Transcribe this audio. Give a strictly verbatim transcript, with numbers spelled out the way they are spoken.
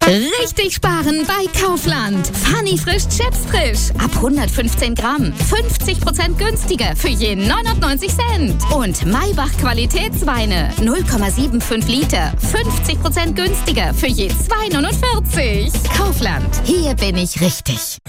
Richtig sparen bei Kaufland. Funny Frisch Chips frisch. Ab hundertfünfzehn Gramm. fünfzig Prozent günstiger für je neunundneunzig Cent. Und Maybach Qualitätsweine. null Komma fünfundsiebzig Liter. fünfzig Prozent günstiger für je zwei Euro neunundvierzig. Kaufland. Hier bin ich richtig.